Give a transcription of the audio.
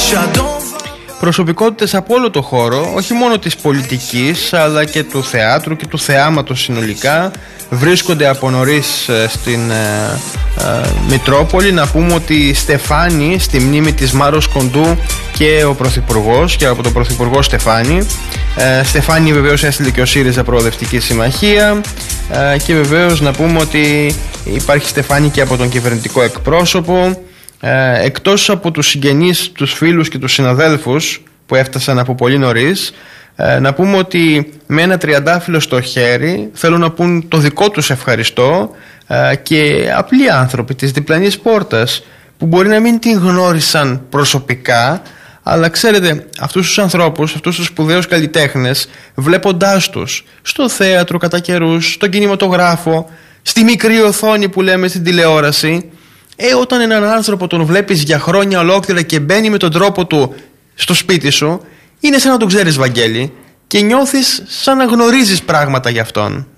Προσωπικότητες από όλο το χώρο, όχι μόνο της πολιτικής αλλά και του θεάτρου και του θεάματος συνολικά, βρίσκονται από νωρίς στην Μητρόπολη. Να πούμε ότι η Στεφάνη, στη μνήμη της Μάρος Κοντού και ο Πρωθυπουργός, και από τον Πρωθυπουργό Στεφάνη. Στεφάνη βεβαίως έστειλε και ο ΣΥΡΙΖΑ Προοδευτική Συμμαχία, και βεβαίως να πούμε ότι υπάρχει Στεφάνη και από τον κυβερνητικό εκπρόσωπο. Εκτός από τους συγγενείς, τους φίλους και τους συναδέλφους που έφτασαν από πολύ νωρίς, να πούμε ότι με ένα τριαντάφυλλο στο χέρι θέλουν να πούν το δικό τους ευχαριστώ, και απλοί άνθρωποι της διπλανής πόρτας που μπορεί να μην την γνώρισαν προσωπικά, αλλά ξέρετε, αυτούς τους ανθρώπους, αυτούς τους σπουδαίους καλλιτέχνες, βλέποντάς τους στο θέατρο κατά καιρούς, στον κινηματογράφο, στη μικρή οθόνη που λέμε στην τηλεόραση, όταν έναν άνθρωπο τον βλέπεις για χρόνια ολόκληρα και μπαίνει με τον τρόπο του στο σπίτι σου, είναι σαν να τον ξέρεις, Βαγγέλη, και νιώθεις σαν να γνωρίζεις πράγματα για αυτόν.